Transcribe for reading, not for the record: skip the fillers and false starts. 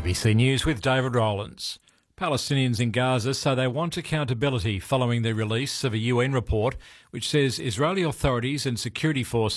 ABC News with David Rowlands. Palestinians in Gaza say they want accountability following the release of a UN report which says Israeli authorities and security forces